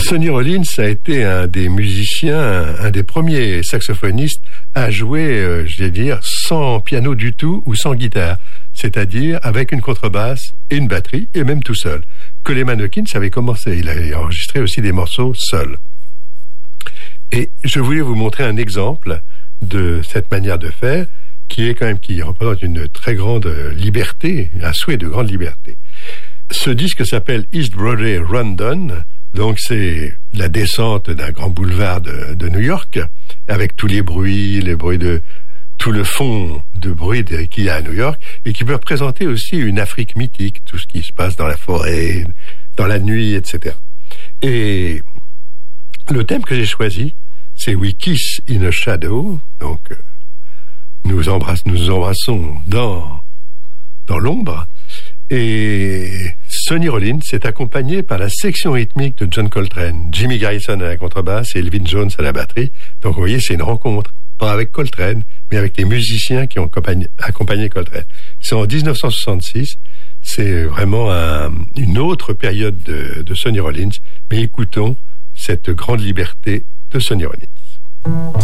Sonny Rollins a été un des musiciens, un des premiers saxophonistes à jouer, je vais dire, sans piano du tout ou sans guitare, c'est-à-dire avec une contrebasse et une batterie, et même tout seul. Coleman Hawkins avait commencé, il avait enregistré aussi des morceaux seul. Et je voulais vous montrer un exemple de cette manière de faire qui représente une très grande liberté, un souhait de grande liberté. Ce disque s'appelle East Broadway Rundown, donc c'est la descente d'un grand boulevard de New York, avec tous les bruits de tout le fond de bruit qu'il y a à New York, et qui peut représenter aussi une Afrique mythique, tout ce qui se passe dans la forêt, dans la nuit, etc. Et le thème que j'ai choisi, c'est We Kiss in a Shadow, donc nous nous embrassons dans l'ombre, et Sonny Rollins est accompagné par la section rythmique de John Coltrane, Jimmy Garrison à la contrebasse et Elvin Jones à la batterie. Donc vous voyez, c'est une rencontre, pas avec Coltrane, mais avec les musiciens qui ont accompagné Coltrane. C'est en 1966, c'est vraiment une autre période de Sonny Rollins, mais écoutons cette grande liberté de Sonny Rollins.